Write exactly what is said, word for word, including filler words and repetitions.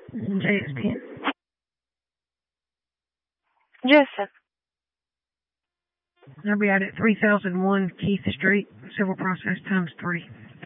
J X ten. Joseph. I'll be out at three thousand one Keith Street, civil process times three.